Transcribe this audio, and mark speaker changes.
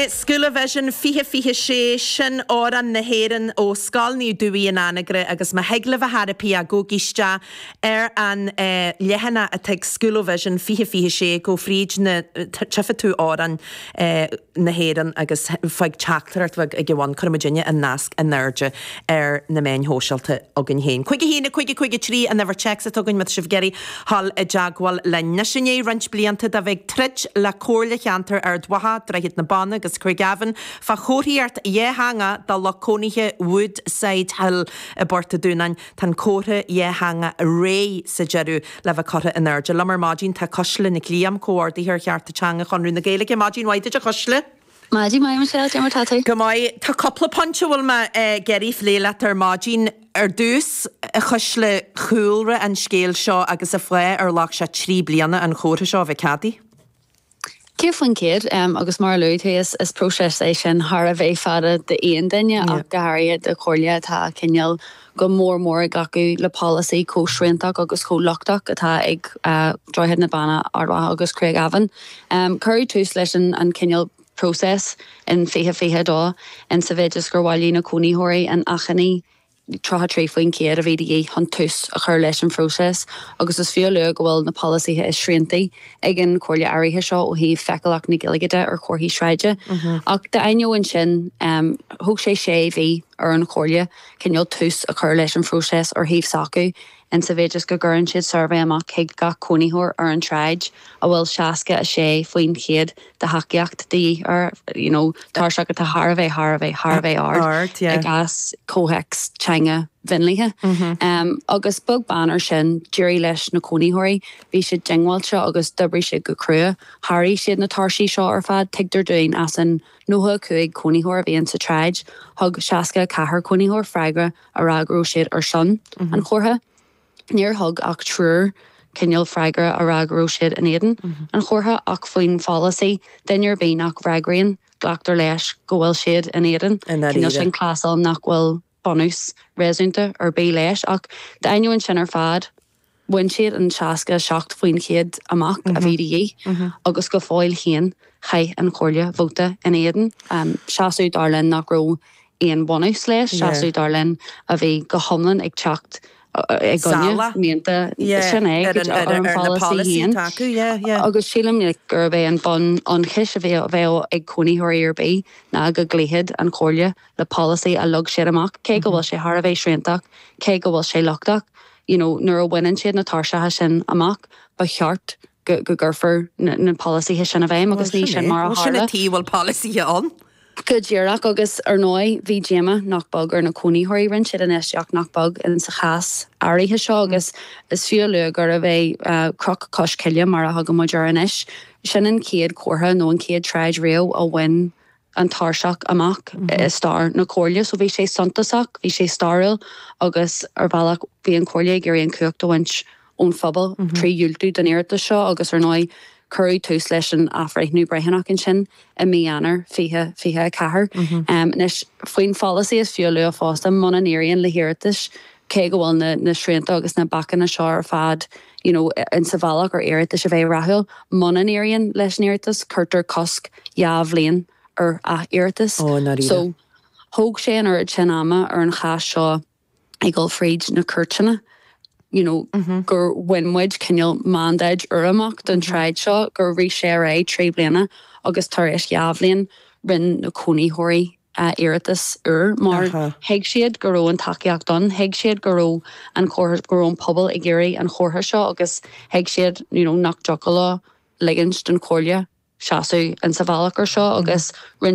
Speaker 1: School Vision fihe sé sin áran na héan ó scalniú dúí an anagre agus ma heglah a harapí a gógiste an lehanana a teag School Vision fihe sé go fríd na trifa tú áran na héan agus feig teachtarart a gháin chumidine an nasc an nerde na main hósealte agin héin. Chuige trí an never checks a tugann mit sibh geirí hall a jaagwal le naisiné rint blianta da bheith trid le cóirla cheantar dwaha dreigid na banna agus chuig gavan fa chóiríart hanga da lacónithe Woodside Hill a borta dúnain tan cótha hanga ré sa jeru le bheith cotha in airde. Lamar mágin tá cosle na clíam cóirdaí hir cheartta teanga chunrú na Gaeilge mágin waide a cosle?
Speaker 2: Mágin mai Michelle Gemma tatu.
Speaker 1: Go mai tá coppla poncha bhfuil ma geirí fléile tar mágin dús a chusle chúlra an scéal seo agus a fle lach se trí bliana an chótha seo bheith cadí.
Speaker 2: Céir fan céad agus mar luúid is próses é sin har a bheith fada de éon daine ach gohairad de chóirlia tá cinneal go mór gacu le policy cóisriantach agus chólachtach atá ag droihead na banna ardha agus Craig Avan. Curí tús leis an cinneal process in fihe dá in sa bheith just gur bhailí na cúnaíthóirí an achaní trotha trí faoin céad a bhí dhé hon tús a chur leis an process agus is fiú le go bhfuil na policy is sriantaí ag an chóirlia áirithe seo ó hí feiceach na Gaeilgeide ar chórthaí sreide. Ach de ainoin sin thug sé bhí ar an chóirlia cinneal tús a chur leis an process ar híomh sacu in sa bheith just go ggurann siad survey amach chuig ga cúnaíthóir ar an treid a bhfuil seaca a sé faoin céad de haceacht daí ar tar seach a Harvey ard a gas cóhex teanga vinlíthe. Agus bug banner sin dúirí leis na cúnaíthóirí bhí siad dingháilte agus dubrí siad go crua Harí siad na tarsaí seo ar fad teagtar dúin as an nótha chuig cúnaíthóir bhíon sa treid thug seaca cethir cúnaíthóir freigra a ragrú siad ar sin an chórtha. Níor thug ach trúr cinneal freigra a ragrú siad in éan an chórtha ach faoin policy dainnear bíon ach freigraíonn ghlaachtar leis go bhfuil siad in éan cinneal sin clásal nach bhfuil bonús réúnta ar bé leis ach dainneoin sin ar fad bhain siad an seaca seacht faoin chéad amach a bhí dhé agus go fáil chéan chaith an chóirlia bhóta in éan seaú darlinn nach ró éon bonús leis seaú darlinn a bhí go thomlann ag teacht ag gonne mienta sin an policy agus sílam gur bheith an bon an chis a bheith ag cúnaíthóirí ar bé ná go gléichead an chóirlia le policy a lug siad amach cé go bhfuil sé thar a bheith sriantach cé go bhfuil sé lochtach nuair a bhaineann siad na tarsathe sin amach ba cheart go gurfar na policy sin a bheith agus ní sin mar a
Speaker 1: sinna tíhfuil policy an.
Speaker 2: Go ddíireach agus ar nói bhí Gemma nachbog ar na cúnaíthóirí rinn siad an isteach nachbog in sa chas áirithe seo agus is fiú le gur a bheith croc cos ciile mar a thugam muidir an isis sin an céad cuatha nó an céad treid réo a bhain an tarseach amach star na chóirlia so bhí sé suntasach bhí sé staril agus ar bhealach bhí an chóirlia gurí an cuacht a bhaint ón phobal trí dúiltú den éirta seo agus ar nói curry tús leis an afraithnú breithinach in sin a míanaar fihe cahar. Nis faoin policy is fiú le a fásta monanéiríonn le hiirtas cé go bhfuil na srianta agus na bacan na seo ar fad in sa bhealach ar éiritas a bheith rathúil monanéiríonn leis néirtas chuirtar cosc bhléon ar a éiritas. So thóg sé an ar sin ama ar an chas seo ag gáil fríd na curtainna gur winmuid cinneal mandaid amach don treid seo gur rí sé ré trí bliana agus tar is bhléon rinn na cúnaíthóirí éiritas mar heag siad go raibh an takeíocht don, heag siad go raibh an chóthir go raibh an pobal ag géirí an chóthir seo agus heag siad nach jocolá ligins don chóirlia seaú an sa bhealach ar seo agus